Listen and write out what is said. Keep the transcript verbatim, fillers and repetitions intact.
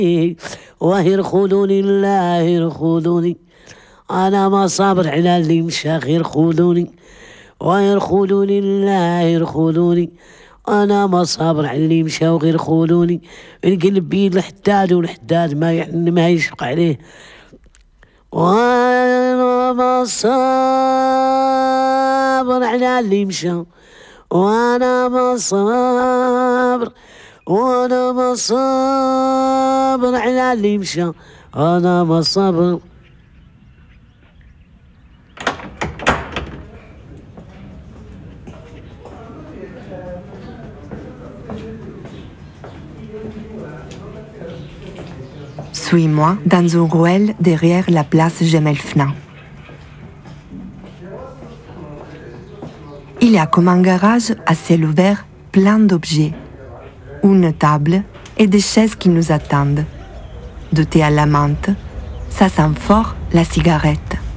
وهير خذوني الله يرخذوني، أنا ما صابر على اللي مشى غير خذوني، وهير خذوني الله يرخذوني، أنا ما صابر على اللي مشى وغير خذوني. القلب بيد الحداد والحداد ما يعني ما يشفق عليه، وأنا ما صابر على اللي مشى، وأنا ما صابر، وأنا ما صابر على اللي مشى، أنا ما صابر. Suis-moi dans une ruelle derrière la place Gemelfna. Il y a comme un garage à ciel ouvert plein d'objets. Une table et des chaises qui nous attendent. De thé à la menthe, ça sent fort la cigarette.